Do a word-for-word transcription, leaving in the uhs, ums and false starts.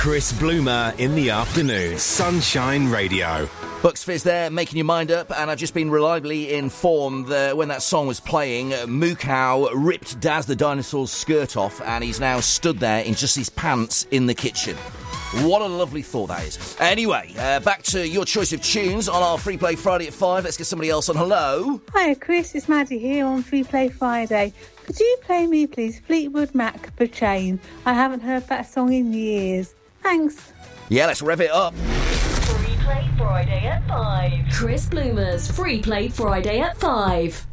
Chris Bloomer in the afternoon. Sunshine Radio. Bucks Fizz there, making your mind up, and I've just been reliably informed that when that song was playing, Moo Cow ripped Daz the dinosaur's skirt off, and he's now stood there in just his pants in the kitchen. What a lovely thought that is. Anyway, uh, back to your choice of tunes on our Free Play Friday at five. Let's get somebody else on. Hello. Hi, Chris. It's Maddie here on Free Play Friday. Could you play me, please, Fleetwood Mac, The Chain? I haven't heard that song in years. Thanks. Yeah, let's rev it up. Free Play Friday at five. Chris Bloomer's Free Play Friday at five.